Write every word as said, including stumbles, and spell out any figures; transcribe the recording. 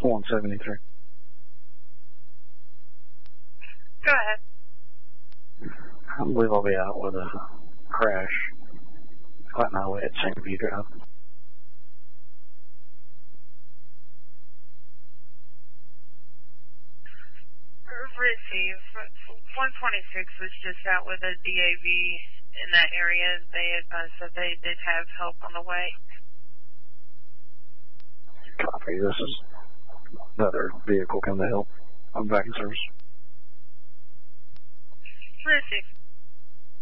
one seventy-three. Go ahead. I believe I'll be out with a crash. Quite my way at Saint View Drive. Receive. one twenty-six was just out with a D A V in that area. They advised that they did have help on the way. Copy. This is another vehicle come to help. I'm back in service. Receive.